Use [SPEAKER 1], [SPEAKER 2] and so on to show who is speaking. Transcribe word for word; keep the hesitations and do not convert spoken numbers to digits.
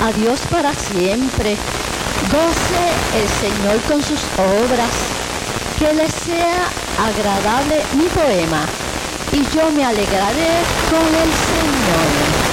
[SPEAKER 1] a Dios para siempre. Goce el Señor con sus obras. Que le sea agradable mi poema, y yo me alegraré con el Señor.